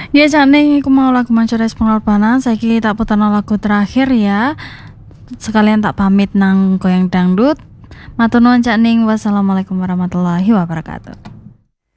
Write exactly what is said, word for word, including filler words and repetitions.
Ya Cak aku mau lagu Mancures pengorbanan. Saiki tak putarno lagu terakhir ya. Sekalian tak pamit nang goyang dangdut. Matur nuwun Cak Ning. Wassalamualaikum warahmatullahi wabarakatuh.